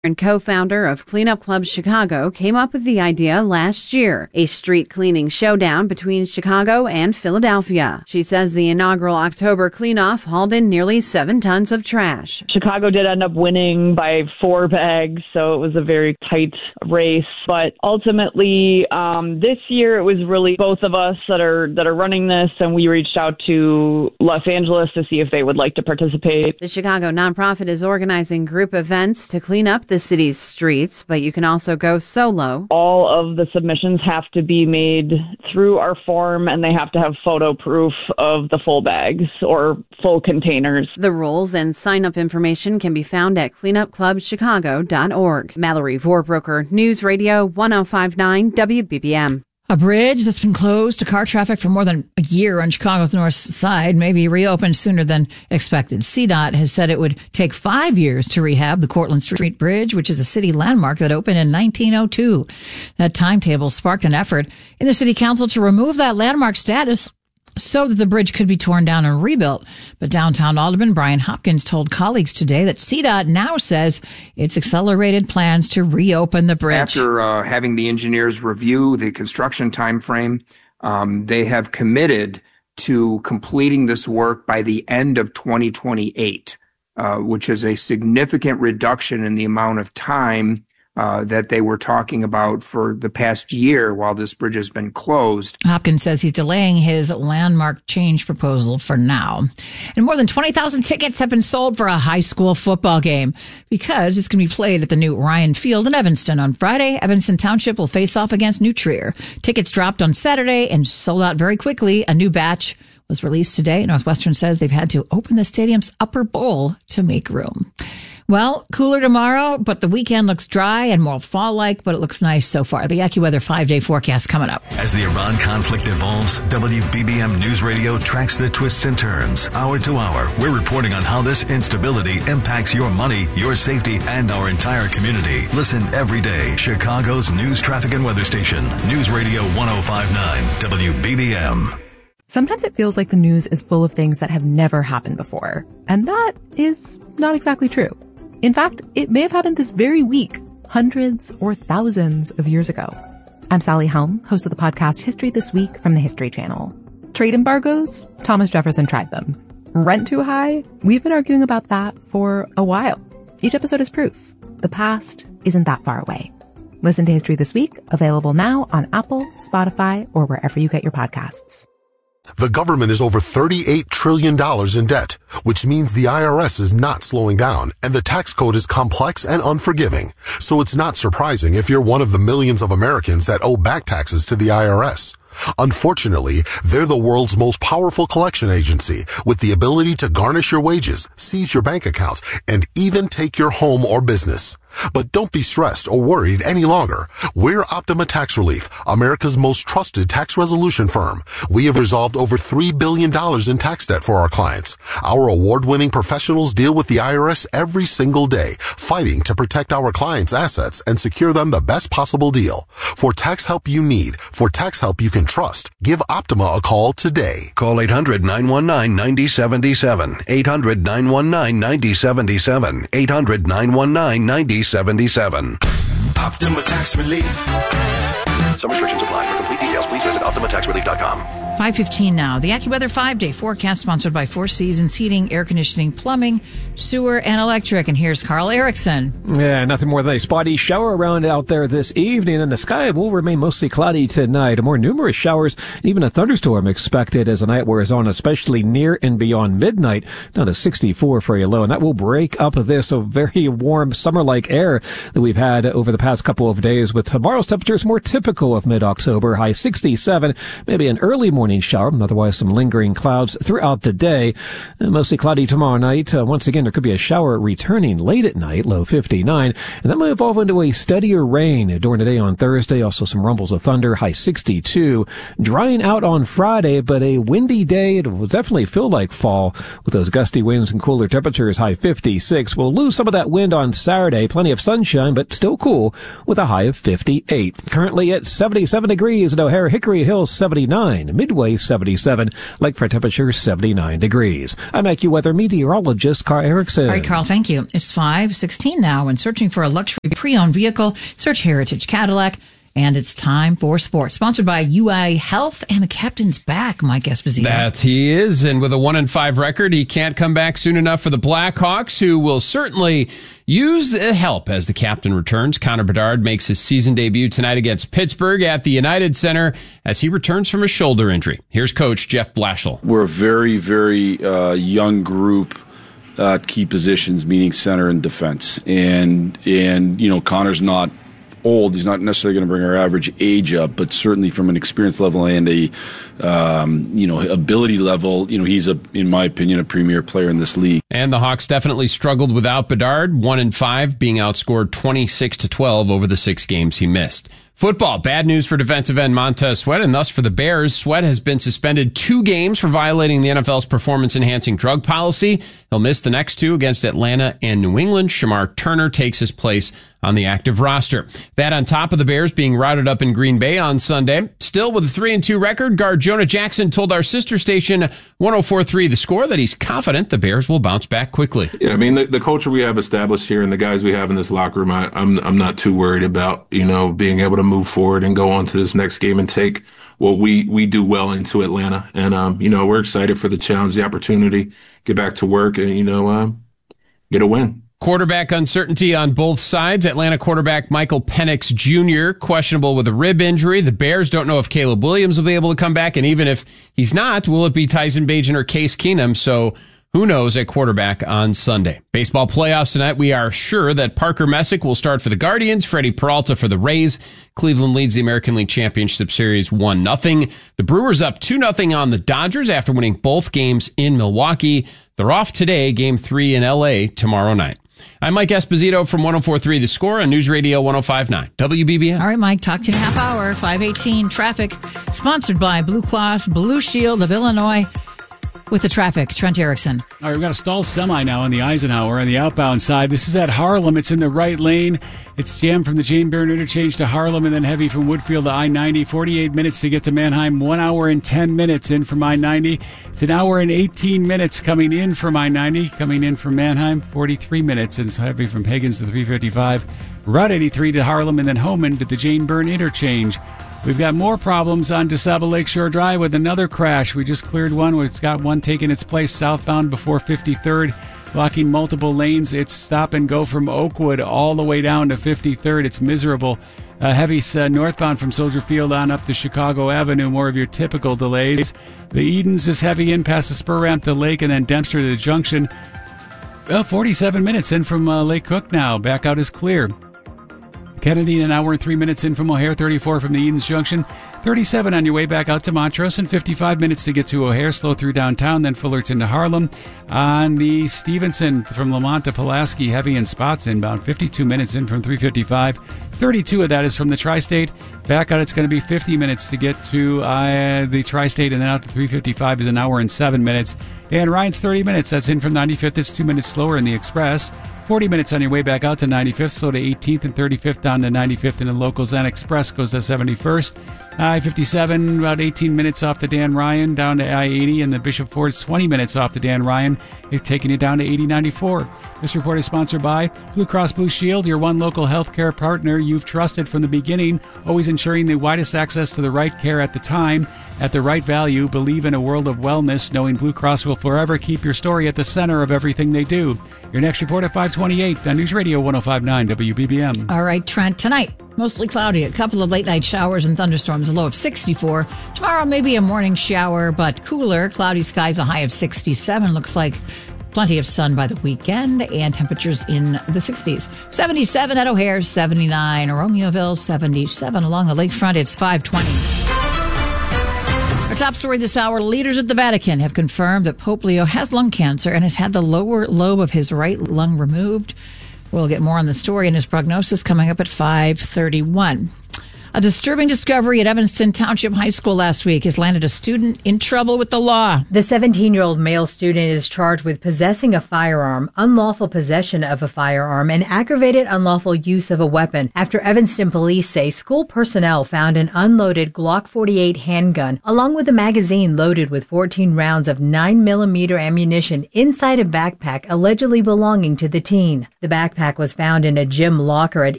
and co-founder of Cleanup Club Chicago, came up with the idea last year, a street cleaning showdown between Chicago and Philadelphia. She says the inaugural October cleanoff hauled in nearly 7 tons of trash. Chicago did end up winning by 4 bags, so it was a very tight race. But ultimately, this year it was really both of us that are running this, and we reached out to Los Angeles to see if they would like to participate. The Chicago nonprofit is organizing group events to clean up the city's streets, but you can also go solo. All of the submissions have to be made through our form, and they have to have photo proof of the full bags or full containers. The rules and sign-up information can be found at cleanupclubchicago.org. Mallory Vorbroker, News Radio 105.9 WBBM. A bridge that's been closed to car traffic for more than a year on Chicago's north side may be reopened sooner than expected. CDOT has said it would take 5 years to rehab the Cortlandt Street Bridge, which is a city landmark that opened in 1902. That timetable sparked an effort in the city council to remove that landmark status so that the bridge could be torn down and rebuilt. But downtown Alderman Brian Hopkins told colleagues today that CDOT now says it's accelerated plans to reopen the bridge. After having the engineers review the construction time frame, they have committed to completing this work by the end of 2028, which is a significant reduction in the amount of time that they were talking about for the past year while this bridge has been closed. Hopkins says he's delaying his landmark change proposal for now. And more than 20,000 tickets have been sold for a high school football game because it's going to be played at the new Ryan Field in Evanston on Friday. Evanston Township will face off against New Trier. Tickets dropped on Saturday and sold out very quickly. A new batch was released today. Northwestern says they've had to open the stadium's upper bowl to make room. Well, cooler tomorrow, but the weekend looks dry and more fall-like, but it looks nice so far. The AccuWeather 5-day forecast coming up. As the Iran conflict evolves, WBBM News Radio tracks the twists and turns. Hour to hour, we're reporting on how this instability impacts your money, your safety, and our entire community. Listen every day. Chicago's news, traffic, and weather station. News Radio 105.9 WBBM. Sometimes it feels like the news is full of things that have never happened before. And that is not exactly true. In fact, it may have happened this very week, hundreds or thousands of years ago. I'm Sally Helm, host of the podcast History This Week from the History Channel. Trade embargoes? Thomas Jefferson tried them. Rent too high? We've been arguing about that for a while. Each episode is proof. The past isn't that far away. Listen to History This Week, available now on Apple, Spotify, or wherever you get your podcasts. The government is over $38 trillion in debt, which means the IRS is not slowing down, and the tax code is complex and unforgiving. So it's not surprising if you're one of the millions of Americans that owe back taxes to the IRS. Unfortunately, they're the world's most powerful collection agency with the ability to garnish your wages, seize your bank accounts, and even take your home or business. But don't be stressed or worried any longer. We're Optima Tax Relief, America's most trusted tax resolution firm. We have resolved over $3 billion in tax debt for our clients. Our award-winning professionals deal with the IRS every single day, fighting to protect our clients' assets and secure them the best possible deal. For tax help you need, for tax help you can trust, give Optima a call today. Call 800-919-9077. 800-919-9077. 800-919-9077. Optima Tax Relief. Some restrictions apply. For complete details, please visit OptimaTaxRelief.com. 5:15 now. The AccuWeather 5-day forecast sponsored by Four Seasons Heating, Air Conditioning, Plumbing, Sewer, and Electric. And here's Carl Erickson. Yeah, nothing more than a spotty shower around out there this evening, and the sky will remain mostly cloudy tonight. More numerous showers and even a thunderstorm expected as the night wears on, especially near and beyond midnight, down to 64 for a low. And that will break up this very warm summer-like air that we've had over the past couple of days, with tomorrow's temperatures more typical of mid-October, high 67, maybe an early morning shower, otherwise some lingering clouds throughout the day. Mostly cloudy tomorrow night. Once again, there could be a shower returning late at night, low 59, and that might evolve into a steadier rain during the day on Thursday. Also some rumbles of thunder, high 62. Drying out on Friday, but a windy day. It will definitely feel like fall with those gusty winds and cooler temperatures, high 56. We'll lose some of that wind on Saturday. Plenty of sunshine, but still cool with a high of 58. Currently at Lafayette 77 degrees, at O'Hare Hickory Hills 79, Midway 77, Lakefront temperature 79 degrees. I'm AccuWeather meteorologist Carl Erickson. All right, Carl, thank you. It's 5:16 now, and searching for a luxury pre-owned vehicle, search Heritage Cadillac. And it's time for sports. Sponsored by UI Health, and the captain's back, Mike Esposito. That he is, and with a 1-5 record, he can't come back soon enough for the Blackhawks, who will certainly use the help as the captain returns. Connor Bedard makes his season debut tonight against Pittsburgh at the United Center as he returns from a shoulder injury. Here's Coach Jeff Blashill. We're a very, very young group at key positions, meaning center and defense. And Connor's not old. He's not necessarily going to bring our average age up, but certainly from an experience level and a ability level, he's in my opinion, a premier player in this league. And the Hawks definitely struggled without Bedard, 1-5, being outscored 26-12 over the 6 games he missed. Football, bad news for defensive end Montez Sweat, and thus for the Bears. Sweat has been suspended 2 games for violating the NFL's performance-enhancing drug policy. He'll miss the next 2 against Atlanta and New England. Shamar Turner takes his place on the active roster. That on top of the Bears being routed up in Green Bay on Sunday. Still with a 3-2 record, guard Jonah Jackson told our sister station 104.3 The Score that he's confident the Bears will bounce back quickly. Yeah, I mean, the culture we have established here and the guys we have in this locker room, I'm not too worried about, being able to move forward and go on to this next game and take what we do well into Atlanta. And, we're excited for the challenge, the opportunity, get back to work and, get a win. Quarterback uncertainty on both sides. Atlanta quarterback Michael Penix Jr. questionable with a rib injury. The Bears don't know if Caleb Williams will be able to come back, and even if he's not, will it be Tyson Bagent or Case Keenum? So who knows at quarterback on Sunday. Baseball playoffs tonight. We are sure that Parker Messick will start for the Guardians, Freddie Peralta for the Rays. Cleveland leads the American League Championship Series 1-0. The Brewers up 2-0 on the Dodgers after winning both games in Milwaukee. They're off today, Game 3 in L.A. tomorrow night. I'm Mike Esposito from 104.3 The Score on News Radio 105.9 WBBM. All right, Mike, talk to you in a half hour. 5:18 traffic, sponsored by Blue Cross Blue Shield of Illinois. With the traffic, Trent Erickson. All right, we've got a stalled semi now on the Eisenhower on the outbound side. This is at Harlem. It's in the right lane. It's jammed from the Jane Byrne interchange to Harlem and then heavy from Woodfield to I-90. 48 minutes to get to Manheim. 1 hour and 10 minutes in from I-90. It's an hour and 18 minutes coming in from I-90. Coming in from Manheim, 43 minutes. And it's heavy from Higgins to 355. Route 83 to Harlem and then Homan to the Jane Byrne interchange. We've got more problems on DeSable Lakeshore Drive with another crash. We just cleared one. We've got one taking its place southbound before 53rd, blocking multiple lanes. It's stop and go from Oakwood all the way down to 53rd. It's miserable. Heavy northbound from Soldier Field on up to Chicago Avenue, more of your typical delays. The Edens is heavy in past the spur ramp to Lake and then Dempster to the junction. 47 minutes in from Lake Cook now. Back out is clear. Kennedy, an hour and 3 minutes in from O'Hare, 34 from the Edens Junction, 37 on your way back out to Montrose, and 55 minutes to get to O'Hare, slow through downtown, then Fullerton to Harlem. On the Stevenson from Lamont to Pulaski, heavy in spots inbound, 52 minutes in from 355. 32 of that is from the Tri-State. Back out, it's going to be 50 minutes to get to the Tri-State, and then out to 355 is an hour and 7 minutes. Dan Ryan's 30 minutes. That's in from 95th. It's 2 minutes slower in the Express. 40 minutes on your way back out to 95th, slow to 18th and 35th down to 95th, and the Locals and Express goes to 71st. I-57, about 18 minutes off the Dan Ryan, down to I-80, and the Bishop Ford's 20 minutes off the Dan Ryan, taking it down to 80-94. This report is sponsored by Blue Cross Blue Shield, your one local healthcare partner you've trusted from the beginning, always ensuring the widest access to the right care at the time, at the right value. Believe in a world of wellness, knowing Blue Cross will forever keep your story at the center of everything they do. Your next report at 5:28 on News Radio 105.9 WBBM. All right, Trent, tonight, mostly cloudy, a couple of late-night showers and thunderstorms, a low of 64. Tomorrow, maybe a morning shower, but cooler. Cloudy skies, a high of 67. Looks like plenty of sun by the weekend, and temperatures in the 60s. 77 at O'Hare, 79. Romeoville, 77. Along the lakefront, it's 5:20. Our top story this hour, leaders at the Vatican have confirmed that Pope Leo has lung cancer and has had the lower lobe of his right lung removed. We'll get more on the story and his prognosis coming up at 5:31. A disturbing discovery at Evanston Township High School last week has landed a student in trouble with the law. The 17-year-old male student is charged with possessing a firearm, unlawful possession of a firearm, and aggravated unlawful use of a weapon after Evanston police say school personnel found an unloaded Glock 48 handgun along with a magazine loaded with 14 rounds of 9mm ammunition inside a backpack allegedly belonging to the teen. The backpack was found in a gym locker at